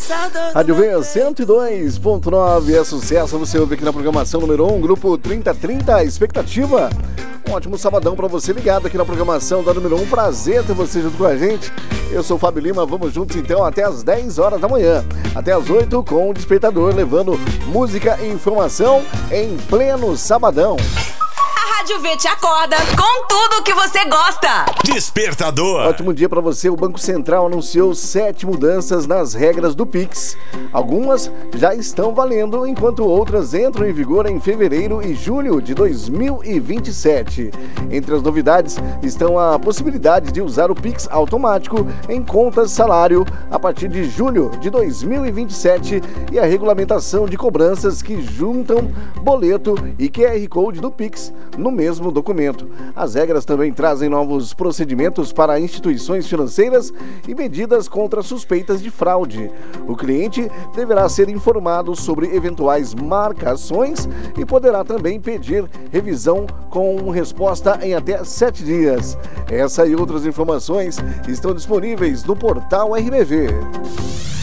Rádio V 102.9 é sucesso. Você ouve aqui na programação número 1, Grupo 3030, Expectativa. Um ótimo sabadão pra você ligado aqui na programação da número 1. Prazer ter você junto com a gente. Eu sou o Fábio Lima, vamos juntos então até as 10 horas da manhã. Até as 8 com o Despertador, levando música e informação em pleno sabadão. Rádio V te acorda com tudo que você gosta. Despertador. Ótimo dia para você. O Banco Central anunciou 7 mudanças nas regras do Pix. Algumas já estão valendo, enquanto outras entram em vigor em fevereiro e julho de 2027. Entre as novidades estão a possibilidade de usar o Pix automático em contas salário a partir de julho de 2027 e a regulamentação de cobranças que juntam boleto e QR Code do Pix no mesmo documento. As regras também trazem novos procedimentos para instituições financeiras e medidas contra suspeitas de fraude. O cliente deverá ser informado sobre eventuais marcações e poderá também pedir revisão com resposta em até 7 dias. Essa e outras informações estão disponíveis no portal RBV.